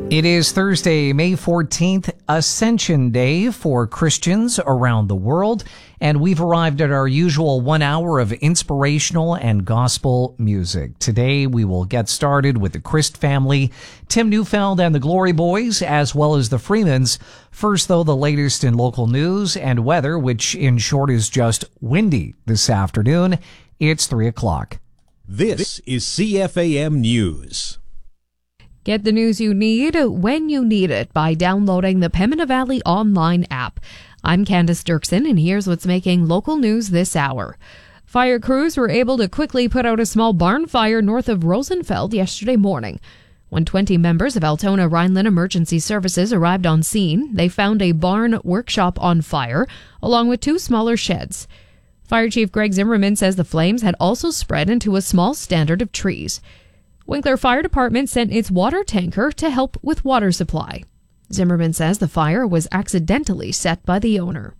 It is Thursday, May 14th, Ascension Day for Christians around the world, and we've arrived at our usual 1 hour of inspirational and gospel music. Today, we will get started with the Christ family, Tim Neufeld and the Glory Boys, as well as the Freemans. First, though, the latest in local news and weather, which in short is just windy this afternoon. It's 3 o'clock. This is CFAM News. Get the news you need when you need it by downloading the Pembina Valley Online app. I'm Candace Dirksen, and here's what's making local news this hour. Fire crews were able to quickly put out a small barn fire north of Rosenfeld yesterday morning. When 20 members of Altona Rhineland Emergency Services arrived on scene, they found a barn workshop on fire, along with 2 smaller sheds. Fire Chief Greg Zimmerman says the flames had also spread into a small standard of trees. Winkler Fire Department sent its water tanker to help with water supply. Zimmerman says the fire was accidentally set by the owner.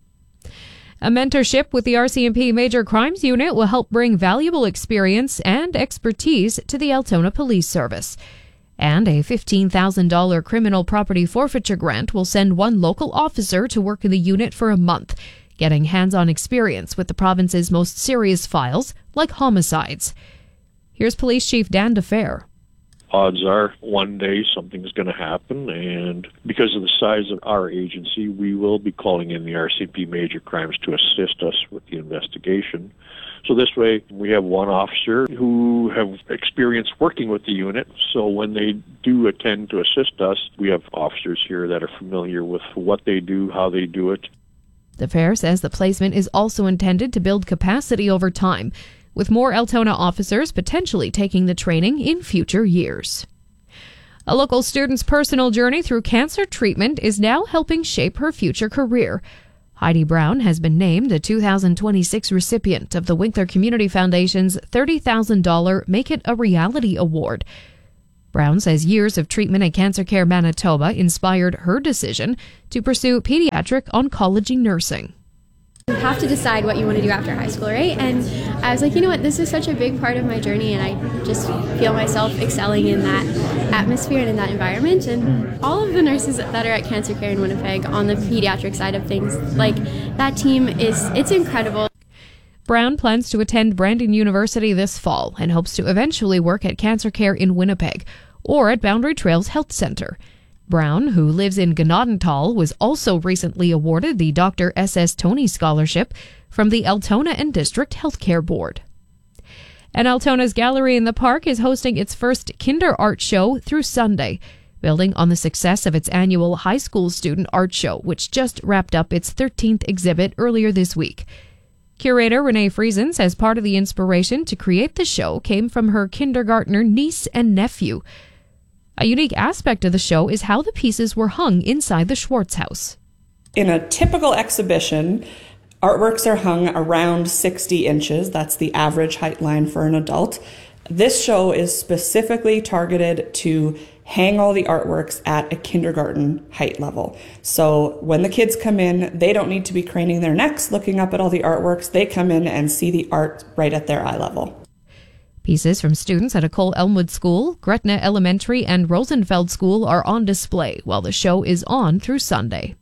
A mentorship with the RCMP Major Crimes Unit will help bring valuable experience and expertise to the Altona Police Service. And a $15,000 criminal property forfeiture grant will send one local officer to work in the unit for a month, getting hands-on experience with the province's most serious files, like homicides. Here's Police Chief Dan DeFer. Odds are one day something's going to happen, and because of the size of our agency, we will be calling in the RCMP Major Crimes to assist us with the investigation. So this way, we have one officer who have experience working with the unit, so when they do attend to assist us, we have officers here that are familiar with what they do, how they do it. DeFer says the placement is also intended to build capacity over time, with more Altona officers potentially taking the training in future years. A local student's personal journey through cancer treatment is now helping shape her future career. Heidi Brown has been named the 2026 recipient of the Winkler Community Foundation's $30,000 Make It a Reality Award. Brown says years of treatment at Cancer Care Manitoba inspired her decision to pursue pediatric oncology nursing. You have to decide what you want to do after high school, right? And I was like, you know what, this is such a big part of my journey, and I just feel myself excelling in that atmosphere and in that environment. And all of the nurses that are at Cancer Care in Winnipeg on the pediatric side of things, like, that team it's incredible. Brown plans to attend Brandon University this fall and hopes to eventually work at Cancer Care in Winnipeg or at Boundary Trails Health Centre. Brown, who lives in Gnadenthal, was also recently awarded the Dr. S.S. Tony Scholarship from the Altona and District Healthcare Board. And Altona's Gallery in the Park is hosting its first Kinder Art Show through Sunday, building on the success of its annual high school student art show, which just wrapped up its 13th exhibit earlier this week. Curator Renee Friesen says part of the inspiration to create the show came from her kindergartner niece and nephew. A unique aspect of the show is how the pieces were hung inside the Schwartz house. In a typical exhibition, artworks are hung around 60 inches. That's the average height line for an adult. This show is specifically targeted to hang all the artworks at a kindergarten height level. So when the kids come in, they don't need to be craning their necks looking up at all the artworks. They come in and see the art right at their eye level. Pieces from students at Ecole Elmwood School, Gretna Elementary, and Rosenfeld School are on display while the show is on through Sunday.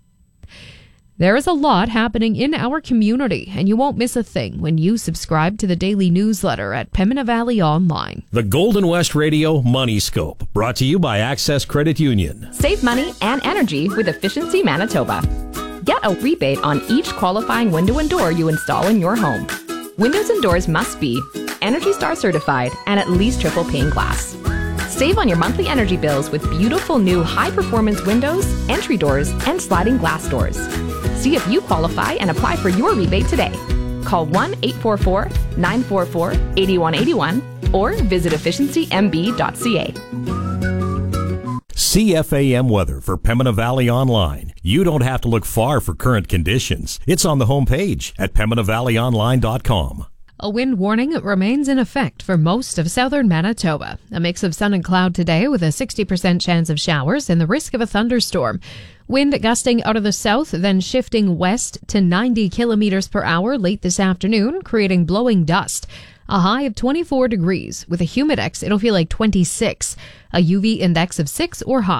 There is a lot happening in our community, and you won't miss a thing when you subscribe to the daily newsletter at Pembina Valley Online. The Golden West Radio Money Scope, brought to you by Access Credit Union. Save money and energy with Efficiency Manitoba. Get a rebate on each qualifying window and door you install in your home. Windows and doors must be Energy Star certified and at least triple pane glass. Save on your monthly energy bills with beautiful new high-performance windows, entry doors, and sliding glass doors. See if you qualify and apply for your rebate today. Call 1-844-944-8181 or visit efficiencymb.ca. CFAM weather for Pembina Valley Online. You don't have to look far for current conditions. It's on the homepage at pembinavalleyonline.com. A wind warning remains in effect for most of southern Manitoba. A mix of sun and cloud today with a 60% chance of showers and the risk of a thunderstorm. Wind gusting out of the south, then shifting west to 90 kilometers per hour late this afternoon, creating blowing dust. A high of 24 degrees. With a humidex, it'll feel like 26. A UV index of 6 or high.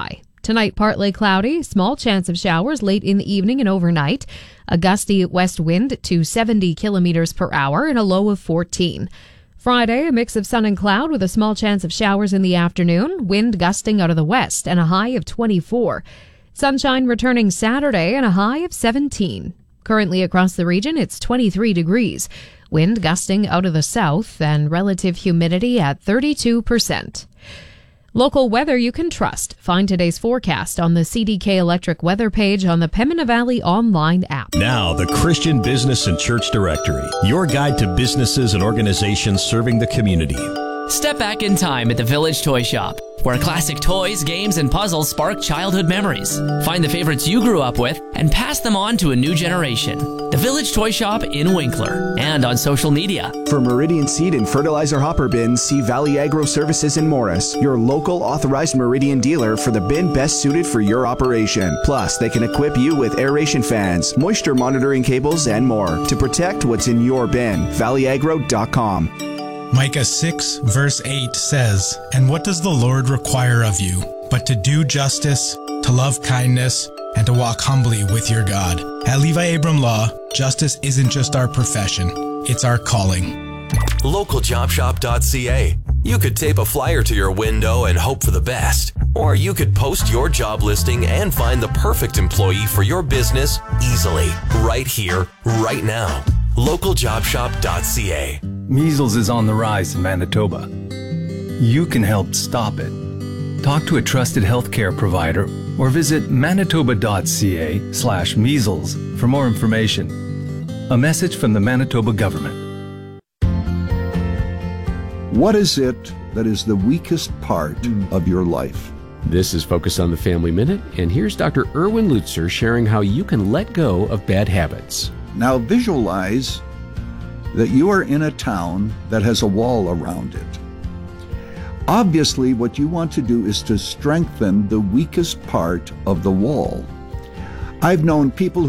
Tonight, partly cloudy, small chance of showers late in the evening and overnight. A gusty west wind to 70 kilometers per hour and a low of 14. Friday, a mix of sun and cloud with a small chance of showers in the afternoon, wind gusting out of the west and a high of 24. Sunshine returning Saturday and a high of 17. Currently across the region, it's 23 degrees. Wind gusting out of the south and relative humidity at 32%. Local weather you can trust. Find today's forecast on the CDK Electric weather page on the Pembina Valley online app. Now, the Christian Business and Church Directory, your guide to businesses and organizations serving the community. Step back in time at the Village Toy Shop, where classic toys, games, and puzzles spark childhood memories. Find the favorites you grew up with and pass them on to a new generation. The Village Toy Shop in Winkler and on social media. For Meridian Seed and Fertilizer Hopper Bins, see Valley Agro Services in Morris, your local authorized Meridian dealer for the bin best suited for your operation. Plus, they can equip you with aeration fans, moisture monitoring cables, and more to protect what's in your bin. valleyagro.com. Micah 6, verse 8 says, "And what does the Lord require of you, but to do justice, to love kindness, and to walk humbly with your God?" At Levi Abram Law, justice isn't just our profession, it's our calling. LocalJobShop.ca. You could tape a flyer to your window and hope for the best. Or you could post your job listing and find the perfect employee for your business easily, right here, right now. LocalJobShop.ca. Measles is on the rise in Manitoba. You can help stop it. Talk to a trusted healthcare provider or visit manitoba.ca/measles for more information. A message from the Manitoba government. What is it that is the weakest part of your life? This is Focus on the Family Minute, and here's Dr. Erwin Lutzer sharing how you can let go of bad habits. Now visualize that you are in a town that has a wall around it. Obviously, what you want to do is to strengthen the weakest part of the wall. I've known people